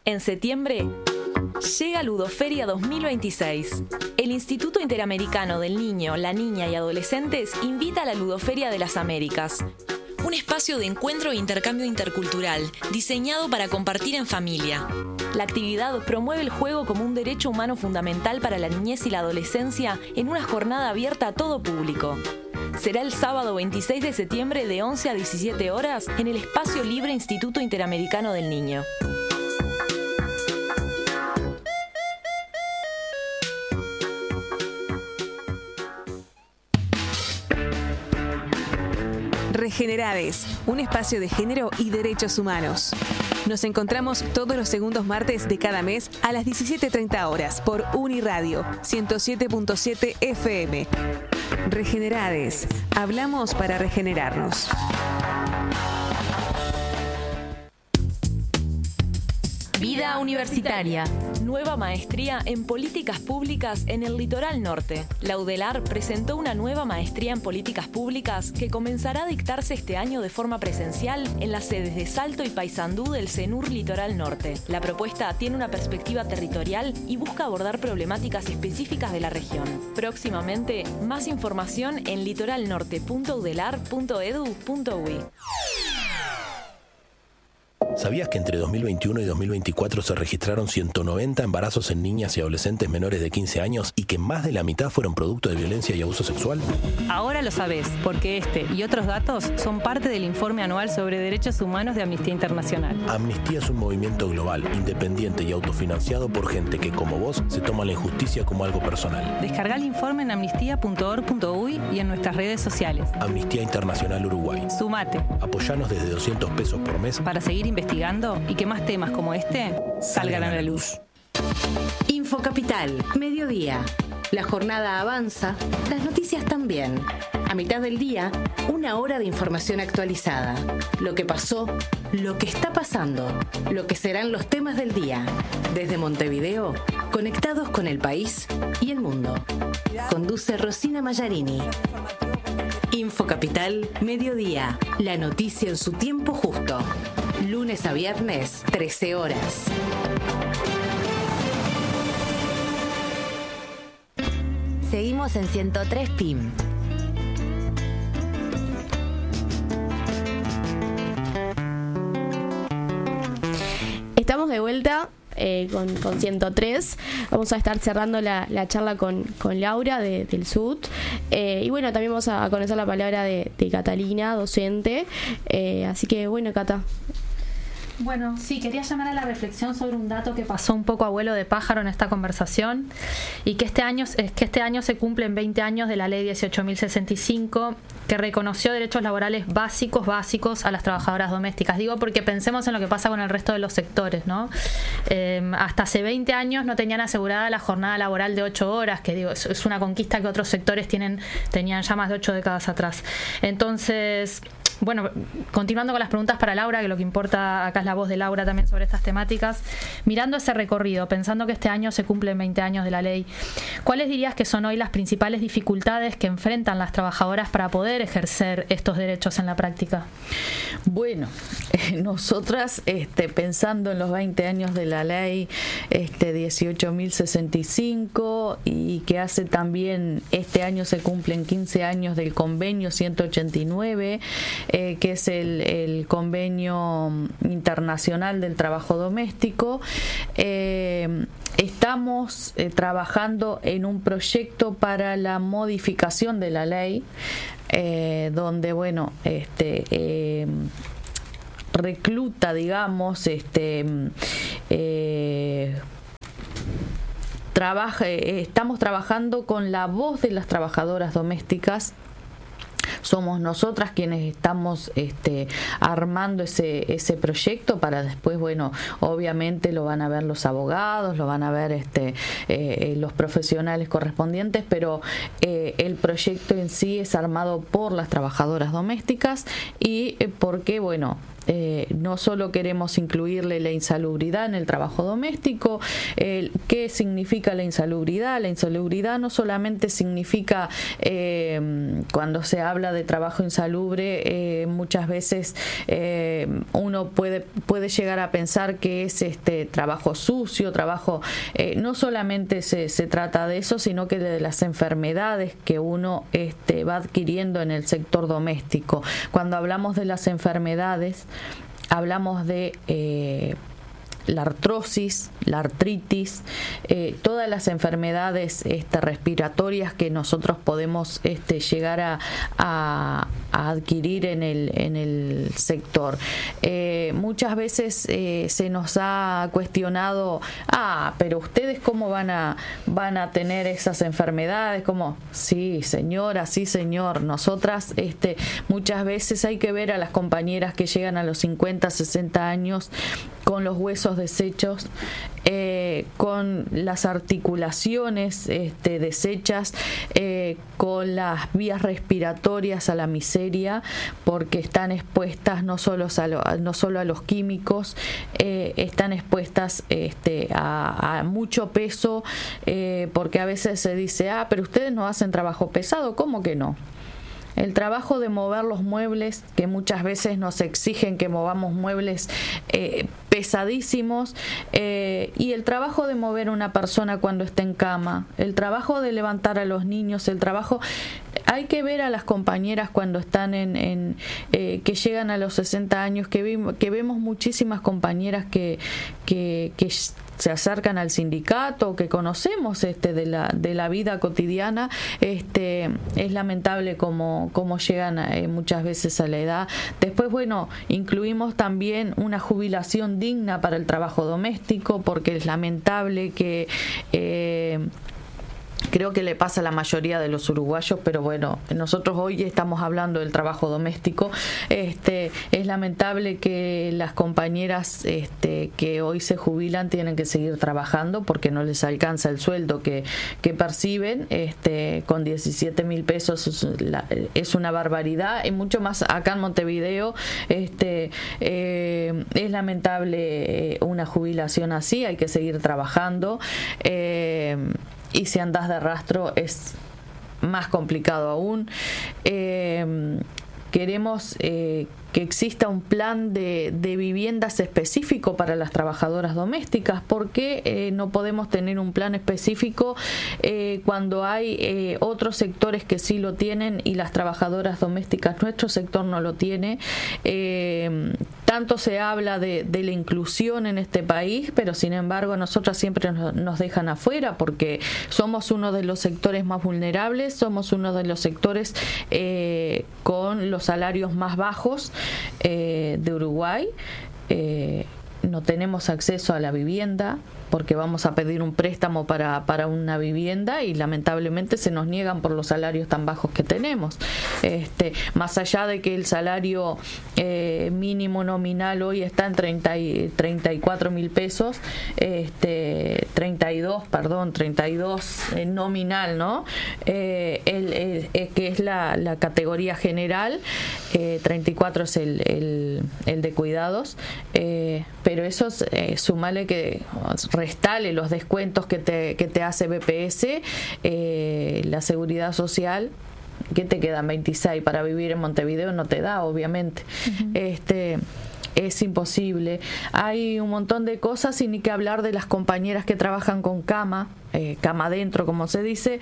En septiembre, llega Ludoferia 2026. El Instituto Interamericano del Niño, la Niña y Adolescentes invita a la Ludoferia de las Américas. Un espacio de encuentro e intercambio intercultural, diseñado para compartir en familia. La actividad promueve el juego como un derecho humano fundamental para la niñez y la adolescencia en una jornada abierta a todo público. Será el sábado 26 de septiembre de 11 a 17 horas en el Espacio Libre Instituto Interamericano del Niño. Regenerades, un espacio de género y derechos humanos. Nos encontramos todos los segundos martes de cada mes a las 17:30 horas por Uniradio 107.7 FM. Regenerades, hablamos para regenerarnos. Vida universitaria. Nueva maestría en políticas públicas en el litoral norte. La UDELAR presentó una nueva maestría en políticas públicas que comenzará a dictarse este año de forma presencial en las sedes de Salto y Paysandú del CENUR Litoral Norte. La propuesta tiene una perspectiva territorial y busca abordar problemáticas específicas de la región. Próximamente, más información en litoralnorte.udelar.edu.uy. ¿Sabías que entre 2021 y 2024 se registraron 190 embarazos en niñas y adolescentes menores de 15 años y que más de la mitad fueron producto de violencia y abuso sexual? Ahora lo sabés, porque este y otros datos son parte del informe anual sobre derechos humanos de Amnistía Internacional. Amnistía es un movimiento global, independiente y autofinanciado por gente que, como vos, se toma la injusticia como algo personal. Descargá el informe en amnistía.org.uy y en nuestras redes sociales. Amnistía Internacional Uruguay. Sumate. Apoyanos desde $200 por mes para seguir investigando y que más temas como este salgan a la luz. Infocapital, mediodía. La jornada avanza, las noticias también. A mitad del día, 1 hora de información actualizada. Lo que pasó, lo que está pasando, lo que serán los temas del día. Desde Montevideo, conectados con el país y el mundo. Conduce Rosina Mallarini. Infocapital, mediodía. La noticia en su tiempo justo. Lunes a viernes, 13 horas. Seguimos en 103 PIM. Estamos de vuelta con 103. Vamos a estar cerrando la charla con Laura del SUT. Y bueno, también vamos a conocer la palabra de Catalina, docente. Así que bueno, Cata. Bueno, sí, quería llamar a la reflexión sobre un dato que pasó un poco a vuelo de pájaro en esta conversación, y que este año se cumplen 20 años de la ley 18.065, que reconoció derechos laborales básicos a las trabajadoras domésticas. Digo porque pensemos en lo que pasa con el resto de los sectores, ¿no? Hasta hace 20 años no tenían asegurada la jornada laboral de 8 horas, que digo, es una conquista que otros sectores tenían ya más de 8 décadas atrás. Entonces, bueno, continuando con las preguntas para Laura, que lo que importa acá es la voz de Laura también sobre estas temáticas, mirando ese recorrido, pensando que este año se cumplen 20 años de la ley, ¿cuáles dirías que son hoy las principales dificultades que enfrentan las trabajadoras para poder ejercer estos derechos en la práctica? Bueno, nosotras pensando en los 20 años de la ley 18.065 y que hace también, este año se cumplen 15 años del convenio 189, que es el convenio internacional del trabajo doméstico. Estamos trabajando en un proyecto para la modificación de la ley, donde bueno, recluta, digamos, estamos trabajando con la voz de las trabajadoras domésticas. Somos nosotras quienes estamos armando ese proyecto para después, bueno, obviamente lo van a ver los abogados, lo van a ver los profesionales correspondientes, pero el proyecto en sí es armado por las trabajadoras domésticas y porque, bueno, no solo queremos incluirle la insalubridad en el trabajo doméstico. ¿Qué significa la insalubridad? La insalubridad no solamente significa, cuando se habla de trabajo insalubre, muchas veces uno puede llegar a pensar que es trabajo sucio, trabajo, no solamente se trata de eso, sino que de las enfermedades que uno va adquiriendo en el sector doméstico. Cuando hablamos de las enfermedades, hablamos de la artrosis, la artritis, todas las enfermedades respiratorias que nosotros podemos llegar a adquirir en el sector. Muchas veces se nos ha cuestionado, pero ustedes cómo van a tener esas enfermedades, como sí señora, sí señor, nosotras muchas veces hay que ver a las compañeras que llegan a los 50, 60 años con los huesos deshechos, con las articulaciones deshechas, con las vías respiratorias a la miseria, porque están expuestas no solo a los químicos, están expuestas a mucho peso, porque a veces se dice, pero ustedes no hacen trabajo pesado. ¿Cómo que no? El trabajo de mover los muebles, que muchas veces nos exigen que movamos muebles pesadísimos, y el trabajo de mover una persona cuando está en cama, el trabajo de levantar a los niños, el trabajo... Hay que ver a las compañeras cuando están que llegan a los 60 años, que vemos muchísimas compañeras que se acercan al sindicato, que conocemos de la vida cotidiana. Es lamentable cómo llegan muchas veces a la edad. Después, incluimos también una jubilación digna para el trabajo doméstico, porque es lamentable que creo que le pasa a la mayoría de los uruguayos, pero nosotros hoy estamos hablando del trabajo doméstico. Es lamentable que las compañeras que hoy se jubilan tienen que seguir trabajando porque no les alcanza el sueldo que perciben. Con 17.000 pesos es una barbaridad, y mucho más acá en Montevideo. Es lamentable una jubilación así, hay que seguir trabajando. Y si andás de rastro es más complicado aún. Queremos que exista un plan de viviendas específico para las trabajadoras domésticas. ¿Por qué no podemos tener un plan específico cuando hay otros sectores que sí lo tienen y las trabajadoras domésticas, nuestro sector no lo tiene? Tanto se habla de la inclusión en este país, pero sin embargo a nosotras siempre nos dejan afuera, porque somos uno de los sectores más vulnerables, somos uno de los sectores con los salarios más bajos de Uruguay. No tenemos acceso a la vivienda porque vamos a pedir un préstamo para una vivienda y lamentablemente se nos niegan por los salarios tan bajos que tenemos. Más allá de que el salario mínimo nominal hoy está en 34.000 pesos, 32 nominal, ¿no? Que es la categoría general, 34 es el de cuidados, pero eso sumale que restale los descuentos que te hace BPS, la seguridad social, que te quedan 26 para vivir en Montevideo, no te da, obviamente. Uh-huh. Es imposible. Hay un montón de cosas, y ni que hablar de las compañeras que trabajan con cama adentro, como se dice.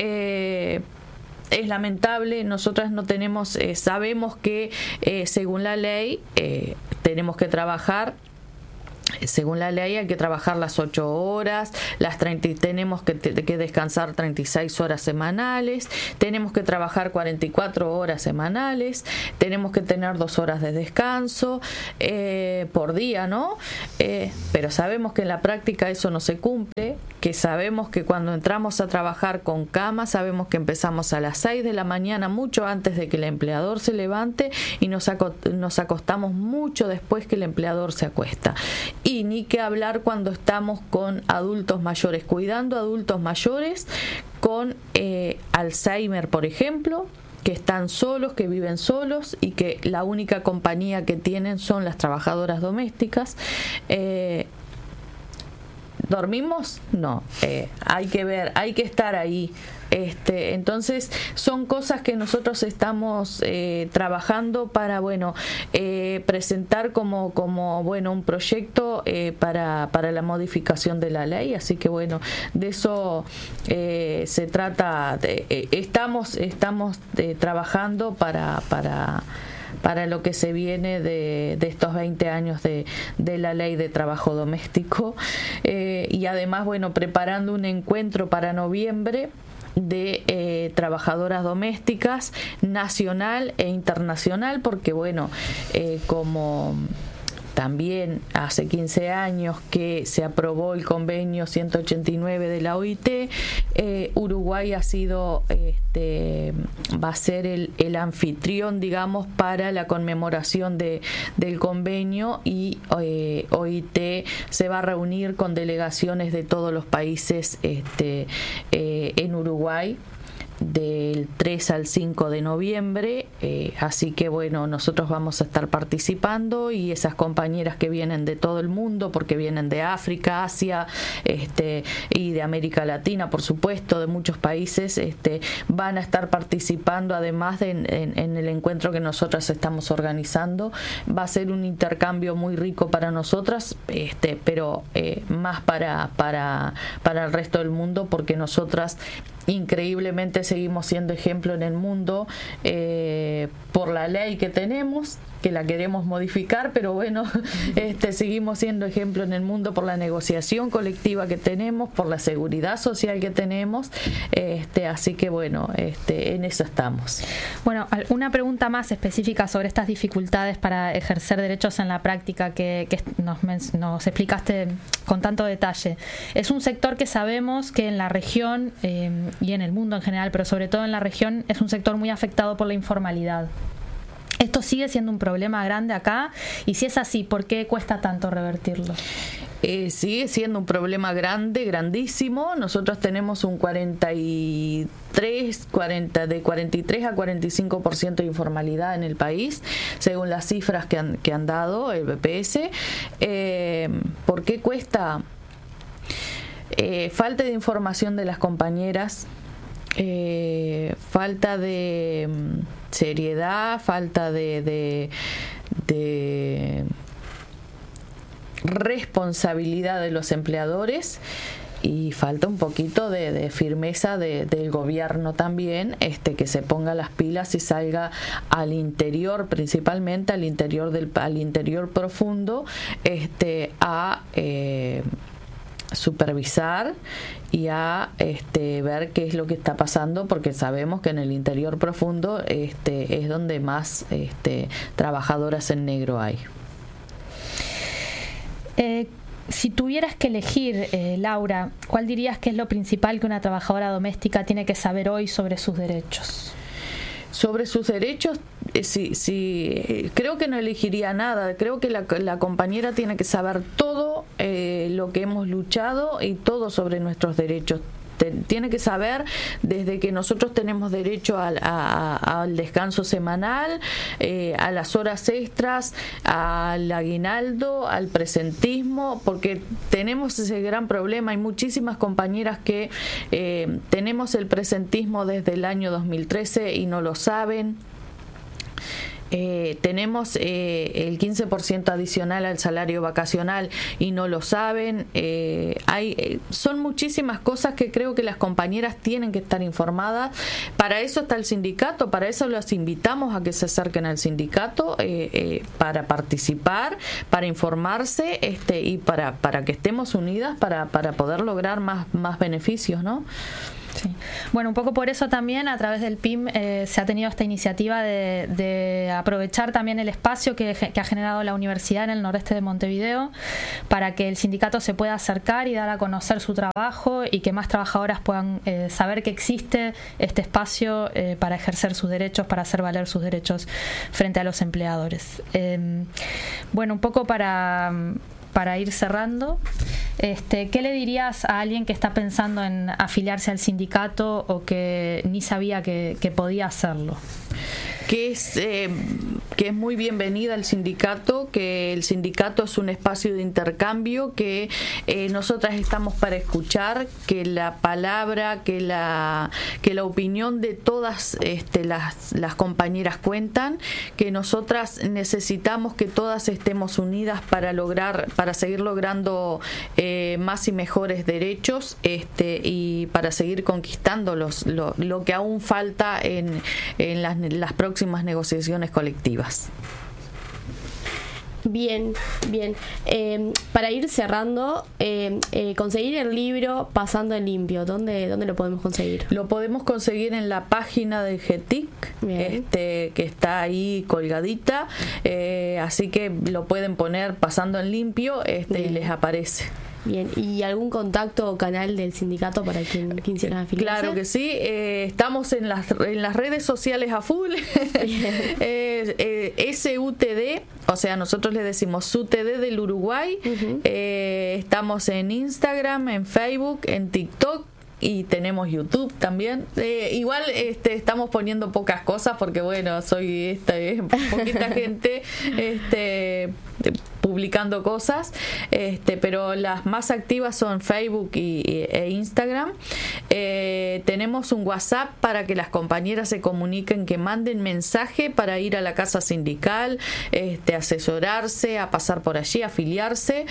Es lamentable. Nosotras no tenemos, sabemos que según la ley tenemos que trabajar. Según la ley hay que trabajar las 8 horas, tenemos que descansar 36 horas semanales, tenemos que trabajar 44 horas semanales, tenemos que tener 2 horas de descanso por día, ¿no? Pero sabemos que en la práctica eso no se cumple, que sabemos que cuando entramos a trabajar con cama, sabemos que empezamos a las 6 de la mañana, mucho antes de que el empleador se levante, y nos acostamos mucho después que el empleador se acuesta. Y ni que hablar cuando estamos con adultos mayores, cuidando a adultos mayores con Alzheimer, por ejemplo, están solos, que viven solos y que la única compañía que tienen son las trabajadoras domésticas. ¿Dormimos? No. Hay que ver, hay que estar ahí. Entonces son cosas que nosotros estamos trabajando para presentar como un proyecto para la modificación de la ley, así que de eso se trata. Estamos trabajando para lo que se viene de estos 20 años de la ley de trabajo doméstico, y además preparando un encuentro para noviembre de trabajadoras domésticas nacional e internacional, porque como también hace 15 años que se aprobó el convenio 189 de la OIT, Uruguay ha sido va a ser el anfitrión, digamos, para la conmemoración del convenio, y OIT se va a reunir con delegaciones de todos los países en Uruguay del 3 al 5 de noviembre, así que nosotros vamos a estar participando, y esas compañeras que vienen de todo el mundo, porque vienen de África, Asia, y de América Latina, por supuesto, de muchos países, van a estar participando, además en el encuentro que nosotras estamos organizando. Va a ser un intercambio muy rico para nosotras, pero más para el resto del mundo, porque nosotras increíblemente seguimos siendo ejemplo en el mundo por la ley que tenemos, que la queremos modificar, pero seguimos siendo ejemplo en el mundo por la negociación colectiva que tenemos, por la seguridad social que tenemos, así que en eso estamos. Una pregunta más específica sobre estas dificultades para ejercer derechos en la práctica que nos explicaste con tanto detalle. Es un sector que sabemos que en la región y en el mundo en general, pero sobre todo en la región, es un sector muy afectado por la informalidad. ¿Esto sigue siendo un problema grande acá? Y si es así, ¿por qué cuesta tanto revertirlo? Sigue siendo un problema grandísimo. Nosotros tenemos un 43 a 45% de informalidad en el país, según las cifras que han dado el BPS. ¿Por qué cuesta? Falta de información de las compañeras, falta de seriedad, falta de responsabilidad de los empleadores, y falta un poquito de firmeza del gobierno también, que se ponga las pilas y salga al interior, principalmente al interior profundo, a supervisar y a ver qué es lo que está pasando, porque sabemos que en el interior profundo es donde más trabajadoras en negro hay. Si tuvieras que elegir, Laura, ¿cuál dirías que es lo principal que una trabajadora doméstica tiene que saber hoy sobre sus derechos? Sobre sus derechos, sí, creo que no elegiría nada. Creo que la compañera tiene que saber todo lo que hemos luchado y todo sobre nuestros derechos. Tiene que saber desde que nosotros tenemos derecho al descanso semanal, a las horas extras, al aguinaldo, al presentismo, porque tenemos ese gran problema. Hay muchísimas compañeras que tenemos el presentismo desde el año 2013 y no lo saben. Tenemos el 15% adicional al salario vacacional y no lo saben. Son muchísimas cosas que creo que las compañeras tienen que estar informadas. Para eso está el sindicato, para eso las invitamos a que se acerquen al sindicato, para participar, para informarse, y para que estemos unidas para poder lograr más beneficios, ¿no? Sí. Un poco por eso también a través del PIM se ha tenido esta iniciativa de aprovechar también el espacio que ha generado la universidad en el noreste de Montevideo, para que el sindicato se pueda acercar y dar a conocer su trabajo, y que más trabajadoras puedan saber que existe este espacio para ejercer sus derechos, para hacer valer sus derechos frente a los empleadores. Un poco para ir cerrando. ¿qué le dirías a alguien que está pensando en afiliarse al sindicato o que ni sabía que podía hacerlo? Que es muy bienvenida al sindicato, que el sindicato es un espacio de intercambio, que nosotras estamos para escuchar, que la palabra, que la opinión de todas las compañeras cuentan, que nosotras necesitamos que todas estemos unidas para seguir logrando más y mejores derechos, y para seguir conquistando lo que aún falta en las próximas negociaciones colectivas. Bien. Para ir cerrando, conseguir el libro Pasando en Limpio, ¿dónde lo podemos conseguir? Lo podemos conseguir en la página del GETIC, que está ahí colgadita, así que lo pueden poner Pasando en Limpio, y les aparece. Bien, ¿y algún contacto o canal del sindicato para quien quisiera afiliarse? Claro que sí, estamos en las redes sociales a full. SUTD, o sea, nosotros le decimos SUTD del Uruguay. Estamos en Instagram, en Facebook, en TikTok. Y tenemos YouTube también. Igual estamos poniendo pocas cosas porque, bueno, soy poquita gente publicando cosas, pero las más activas son Facebook e Instagram. Tenemos un WhatsApp para que las compañeras se comuniquen, que manden mensaje para ir a la casa sindical, asesorarse, a pasar por allí, afiliarse.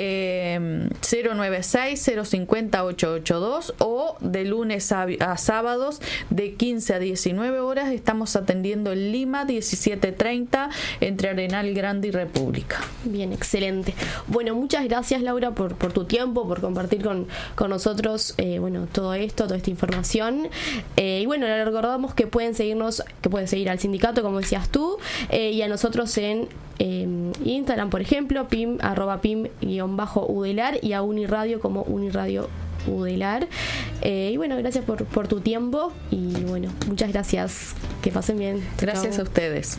096-050-882 o de lunes a sábados de 15 a 19 horas estamos atendiendo en Lima 17:30 entre Arenal Grande y República. Bien, excelente. Bueno, muchas gracias, Laura, por tu tiempo, por compartir con nosotros toda esta información. Y bueno, le recordamos que pueden seguir al sindicato, como decías tú, y a nosotros en Instagram, por ejemplo, @pim_udelar, y a Uniradio como Uniradio Udelar. Y bueno, gracias por tu tiempo y bueno, muchas gracias, que pasen bien. Gracias a ustedes.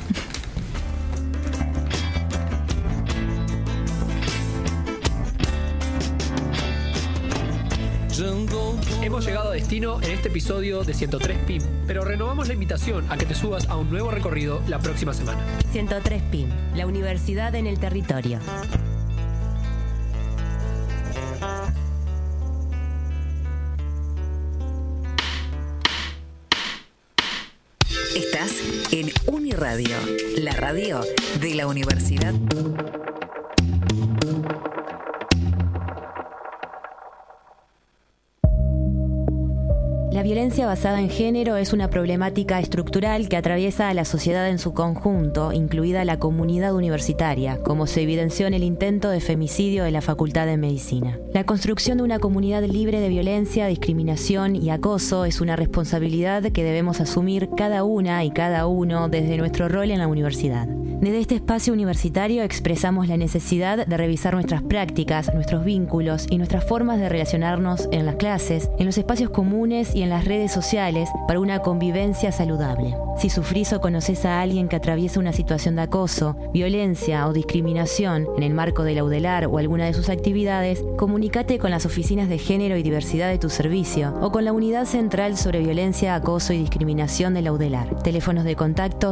Hemos llegado a destino en este episodio de 103 PIM, pero renovamos la invitación a que te subas a un nuevo recorrido la próxima semana. 103 PIM, la universidad en el territorio. Estás en Uniradio, la radio de la universidad. La violencia basada en género es una problemática estructural que atraviesa a la sociedad en su conjunto, incluida la comunidad universitaria, como se evidenció en el intento de femicidio de la Facultad de Medicina. La construcción de una comunidad libre de violencia, discriminación y acoso es una responsabilidad que debemos asumir cada una y cada uno desde nuestro rol en la universidad. Desde este espacio universitario expresamos la necesidad de revisar nuestras prácticas, nuestros vínculos y nuestras formas de relacionarnos en las clases, en los espacios comunes y en las redes sociales para una convivencia saludable. Si sufrís o conocés a alguien que atraviesa una situación de acoso, violencia o discriminación en el marco de la UDELAR o alguna de sus actividades, comunícate con las oficinas de género y diversidad de tu servicio o con la Unidad Central sobre Violencia, Acoso y Discriminación de la UDELAR. Teléfonos de contacto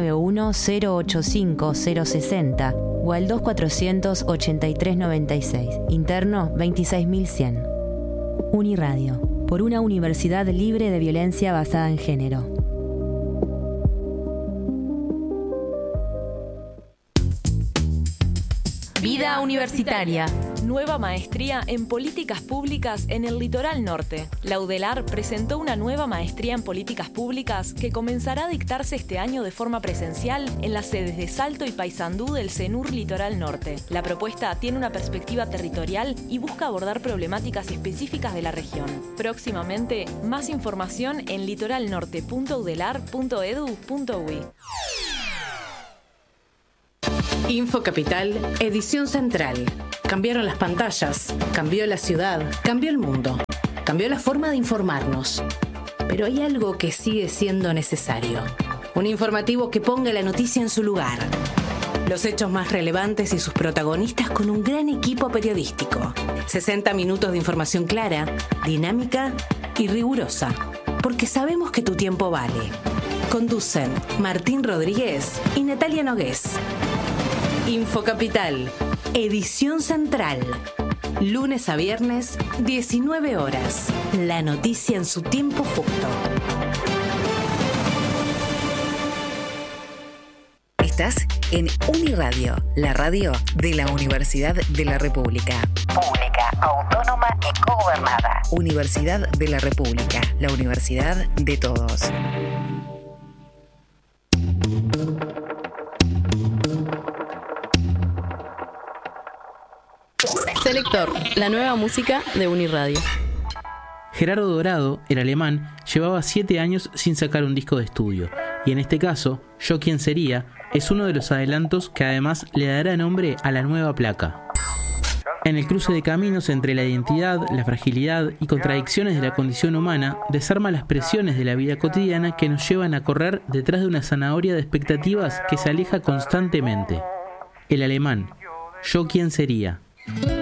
091-085-060 o al 2400-8396. Interno 26100. Uniradio, por una universidad libre de violencia basada en género. Vida universitaria. Nueva maestría en políticas públicas en el litoral norte. La UDELAR presentó una nueva maestría en políticas públicas que comenzará a dictarse este año de forma presencial en las sedes de Salto y Paysandú del CENUR Litoral Norte. La propuesta tiene una perspectiva territorial y busca abordar problemáticas específicas de la región. Próximamente, más información en litoralnorte.udelar.edu.uy. Info Capital, edición central. Cambiaron las pantallas, cambió la ciudad, cambió el mundo, cambió la forma de informarnos. Pero hay algo que sigue siendo necesario. Un informativo que ponga la noticia en su lugar. Los hechos más relevantes y sus protagonistas con un gran equipo periodístico. 60 minutos de información clara, dinámica y rigurosa. Porque sabemos que tu tiempo vale. Conducen Martín Rodríguez y Natalia Nogués. Infocapital, edición central. Lunes a viernes, 19 horas. La noticia en su tiempo justo. Estás en Uniradio, la radio de la Universidad de la República. Pública, autónoma y cogobernada. Universidad de la República, la universidad de todos. Selector, la nueva música de Uniradio. Gerardo Dorado, el alemán, llevaba 7 años sin sacar un disco de estudio, y en este caso, Yo quién sería, es uno de los adelantos que además le dará nombre a la nueva placa. En el cruce de caminos entre la identidad, la fragilidad y contradicciones de la condición humana, desarma las presiones de la vida cotidiana que nos llevan a correr detrás de una zanahoria de expectativas que se aleja constantemente. El alemán, Yo quién sería.